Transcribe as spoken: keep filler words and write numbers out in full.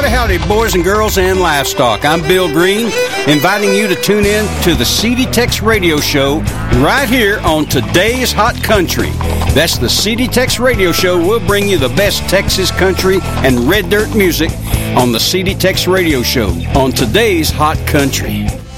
Howdy, howdy, boys and girls and livestock. I'm Bill Green, inviting you to tune in to the C D Tex Radio Show right here on Today's Hot Country. That's the C D Tex Radio Show. We'll bring you the best Texas country and red dirt music on the C D Tex Radio Show on Today's Hot Country.